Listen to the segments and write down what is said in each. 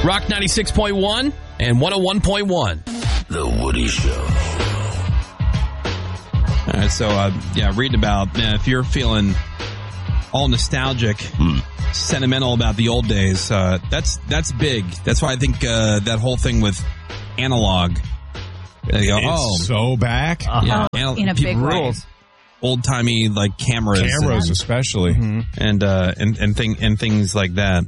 Rock 96.1 and 101.1. The Woody Show. All right, so, reading about, if you're feeling all nostalgic, sentimental about the old days, that's big. That's why I think that whole thing with analog. They go, It's so back. yeah, In a big way. old-timey, like, cameras. Especially. and things like that.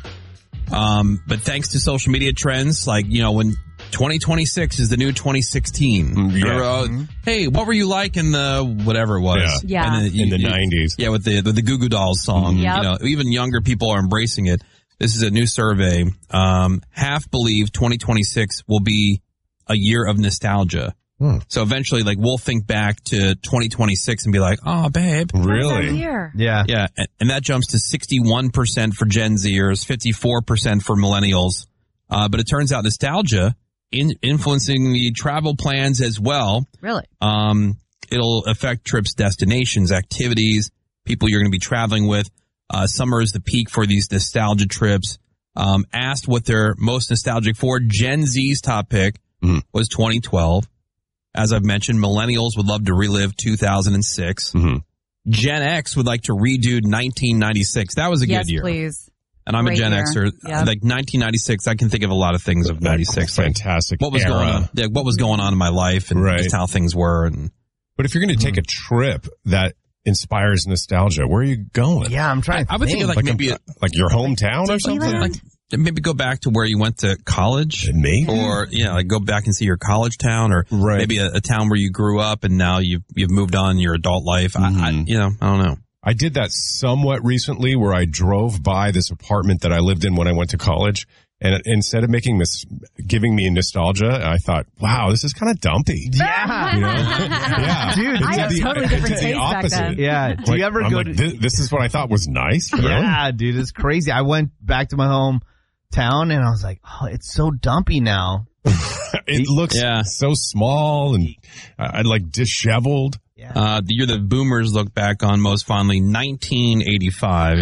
But thanks to social media trends, like, when 2026 is the new 2016. Yeah. Hey, what were you like in the whatever it was? Yeah. And then In the 90s. Yeah, with the Goo Goo Dolls song. Yep. Even younger people are embracing it. This is a new survey. Half believe 2026 will be a year of nostalgia. So eventually, like, we'll think back to 2026 and be like, oh, babe. Really? Yeah. Yeah, and that jumps to 61% for Gen Zers, 54% for millennials. But it turns out nostalgia influencing the travel plans as well. Really? It'll affect trips, destinations, activities, people you're going to be traveling with. Summer is the peak for these nostalgia trips. Asked what they're most nostalgic for, Gen Z's top pick was 2012. As I've mentioned, millennials would love to relive 2006. Gen X would like to redo 1996. That was a good year. Yes, please. And I'm Great a Gen year. Xer. Yep. Like 1996, I can think of a lot of things of 96. Like, Fantastic. what was era. going on? Yeah, what was going on in my life and Right. just how things were. And But if you're going to take a trip that inspires nostalgia, where are you going? Yeah, I'm trying to I would think like maybe like your hometown or something? like maybe go back to where you went to college. Maybe. Or, like go back and see your college town, or Right. maybe a town where you grew up and now you've moved on in your adult life. I don't know. I did that somewhat recently where I drove by this apartment that I lived in when I went to college. And instead of giving me nostalgia, I thought, wow, this is kind of dumpy. Yeah. You know? Yeah. Dude, I had totally different tastes back then. Yeah. Do you ever I'm go like, to... this is what I thought was nice? Really? Yeah, dude, it's crazy. I went back to my hometown and I was like, oh, it's so dumpy now. It looks so small and like disheveled. Yeah. The year that boomers look back on most fondly, 1985.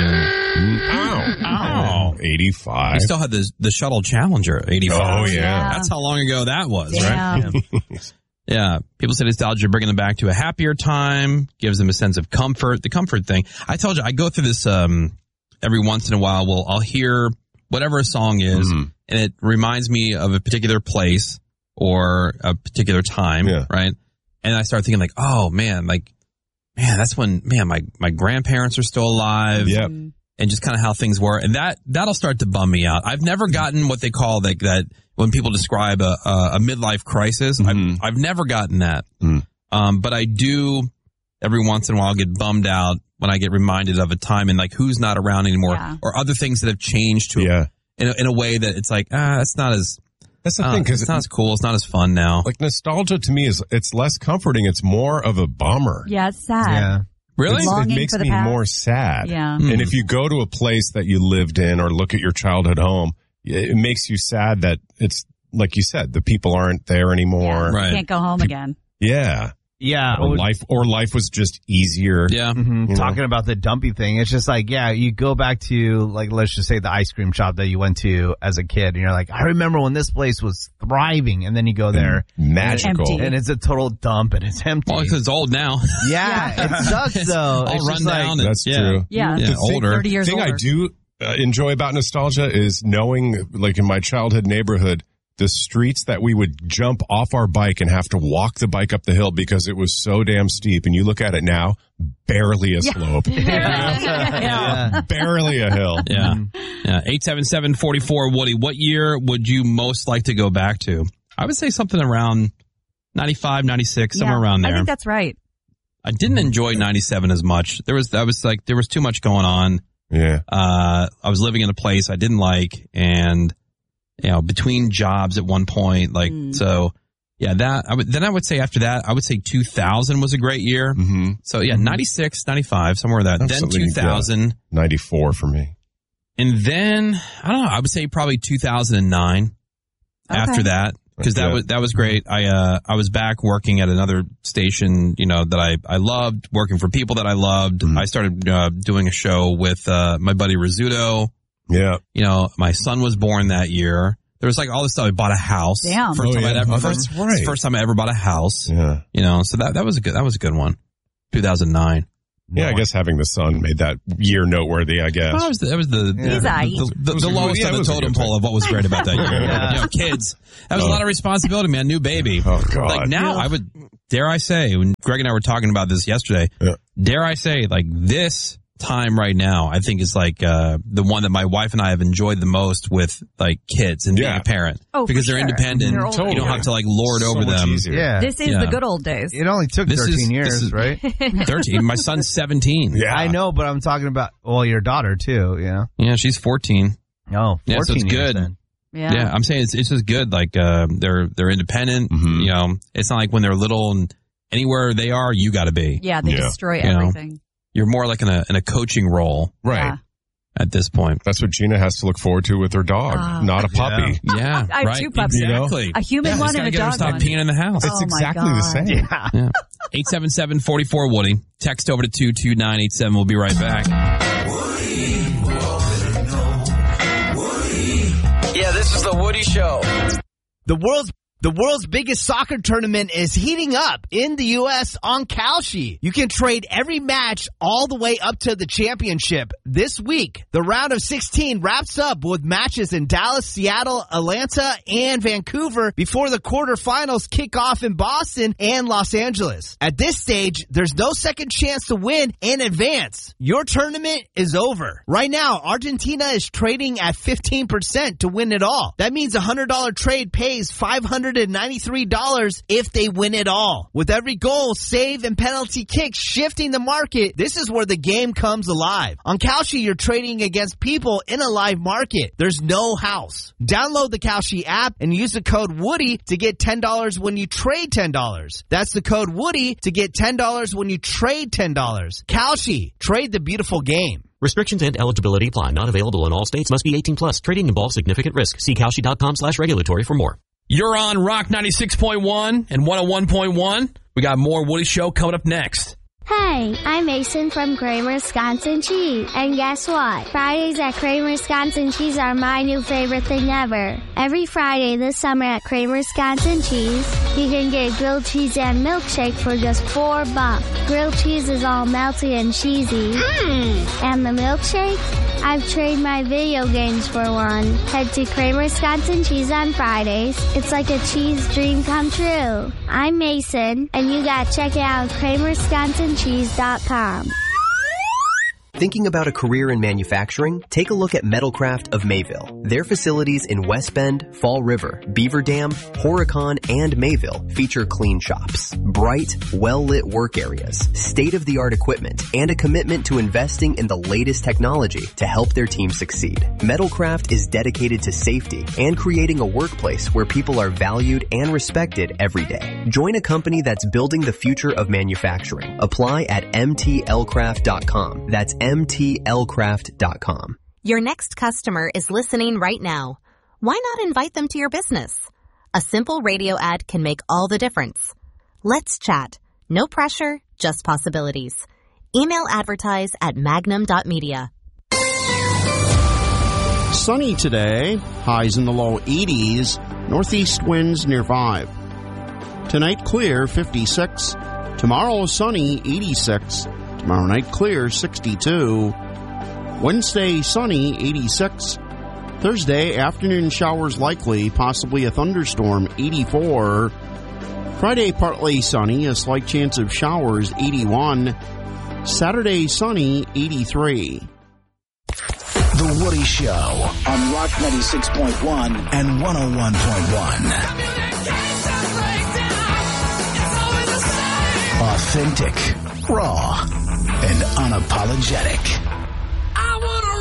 Ow. 85. We still had the Shuttle Challenger, 85. Oh, yeah. That's how long ago that was, Damn. right? Yeah. People say nostalgia bringing them back to a happier time, gives them a sense of comfort, the comfort thing. I told you, I go through this every once in a while. I'll hear whatever a song is, and it reminds me of a particular place or a particular time, right? And I start thinking like, oh, man, that's when, my grandparents are still alive. Yep. And just kind of how things were. And that'll start to bum me out. I've never gotten what they call like that when people describe a midlife crisis. I've never gotten that. But I do every once in a while get bummed out when I get reminded of a time and like who's not around anymore or other things that have changed in a way that it's like, it's not as... That's the thing, because it's not as cool. It's not as fun now. Like nostalgia to me it's less comforting. It's more of a bummer. Yeah, it's sad. Yeah. Really? It makes me more sad. Yeah. And if you go to a place that you lived in or look at your childhood home, it makes you sad that it's, like you said, the people aren't there anymore. Yeah. Right. Can't go home again. Yeah. Or life was just easier. Yeah. Talking about the dumpy thing, it's just like, you go back to, like, let's just say the ice cream shop that you went to as a kid, and you're like, I remember when this place was thriving, and then you go there. Magical. Empty. And it's a total dump, and it's empty. Well, because it's old now. Yeah, it sucks, though. All It's run just like, down. That's true. Yeah. Yeah, older. 30 years The thing older. I do enjoy about nostalgia is knowing, like in my childhood neighborhood, the streets that we would jump off our bike and have to walk the bike up the hill because it was so damn steep. And you look at it now, barely a slope. Barely a hill. Yeah. 877-44-WOODY. What year would you most like to go back to? I would say something around 95, 96, somewhere around there. I think that's right. I didn't enjoy 97 as much. There was too much going on. Yeah. I was living in a place I didn't like, and between jobs at one point, so yeah, I would say after that, I would say 2000 was a great year. Mm-hmm. So yeah, 96, 95, somewhere that. Then 2000. 94 for me. And then, I don't know, I would say probably 2009 after that. Because that was great. I was back working at another station, that I loved, working for people that I loved. I started doing a show with my buddy Rizzuto, Yeah. You know, my son was born that year. There was like all this stuff. I bought a house. Damn. First time that's right. First time I ever bought a house. Yeah. You know, so that was a good one. 2009. Yeah, I guess having the son made that year noteworthy, I guess. Well, that was the lowest on the totem pole of what was great about that year. You know, kids. That was a lot of responsibility, man. New baby. Oh, God. Like now, I would, dare I say, when Greg and I were talking about this yesterday, dare I say, like this time right now, I think is like the one that my wife and I have enjoyed the most with like kids and being a parent. Oh, because they're independent. They're you don't have to like lord over them. Easier. Yeah. This is the good old days. It only took 13 years, right? 13. My son's 17. Yeah. I know, but I'm talking about, well, your daughter too, you know? Yeah, she's 14. Oh, 14 Yeah, so it's years good. then. Yeah, I'm saying it's just good. Like they're independent. You know, it's not like when they're little and anywhere they are, you got to be. Yeah, they destroy You know. everything. You're more like in a coaching role, Right. Yeah. at this point. That's what Gina has to look forward to with her dog, not a puppy. Yeah, I have right. 2 puppies. Exactly. A human one and a Just gotta dog stop one. peeing in the house. It's Oh, my exactly the God. same. Yeah. 877-44-WOODY. Text over to 22987. We'll be right back. Yeah, this is the Woody Show. The world's biggest soccer tournament is heating up in the U.S. on Kalshi. You can trade every match all the way up to the championship. This week, the round of 16 wraps up with matches in Dallas, Seattle, Atlanta, and Vancouver before the quarterfinals kick off in Boston and Los Angeles. At this stage, there's no second chance to win and advance. Your tournament is over. Right now, Argentina is trading at 15% to win it all. That means a $100 trade pays $593 if they win it all. With every goal, save, and penalty kick shifting the market, this is where the game comes alive. On Kalshi, you're trading against people in a live market. There's no house. Download the Kalshi app and use the code Woody to get $10 when you trade $10. That's the code Woody to get $10 when you trade $10. Kalshi, trade the beautiful game. Restrictions and eligibility apply. Not available in all states. Must be 18 plus. Trading involves significant risk. See Kalshi.com/regulatory for more. You're on Rock 96.1 and 101.1. We got more Woody Show coming up next. Hey, I'm Mason from Kramer Wisconsin Cheese. And guess what? Fridays at Kramer Wisconsin Cheese are my new favorite thing ever. Every Friday this summer at Kramer Wisconsin Cheese, you can get grilled cheese and milkshake for just $4. Grilled cheese is all melty and cheesy. And the milkshake? I've traded my video games for one. Head to Kramer Wisconsin Cheese on Fridays. It's like a cheese dream come true. I'm Mason, and you gotta check it out at KramerWisconsinCheese.com. Thinking about a career in manufacturing? Take a look at Metalcraft of Mayville. Their facilities in West Bend, Fall River, Beaver Dam, Horicon, and Mayville feature clean shops, bright, well-lit work areas, state-of-the-art equipment, and a commitment to investing in the latest technology to help their team succeed. Metalcraft is dedicated to safety and creating a workplace where people are valued and respected every day. Join a company that's building the future of manufacturing. Apply at mtlcraft.com. That's mtlcraft.com. Your next customer is listening right now. Why not invite them to your business? A simple radio ad can make all the difference. Let's chat. No pressure, just possibilities. Email advertise at magnum.media. Sunny today, highs in the low 80s, northeast winds near 5. Tonight clear, 56. Tomorrow sunny, 86. Tomorrow night clear, 62. Wednesday sunny, 86. Thursday afternoon showers likely, possibly a thunderstorm, 84. Friday partly sunny, a slight chance of showers, 81. Saturday sunny, 83. The Woody Show on Rock 96.1 and 101.1. Authentic, raw, and unapologetic.